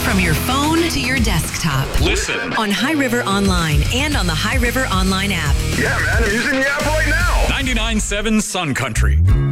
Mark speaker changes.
Speaker 1: From your phone to your desktop.
Speaker 2: Listen
Speaker 1: on High River Online and on the High River Online app.
Speaker 2: Yeah, man, I'm using the app right now. 99.7 Sun Country.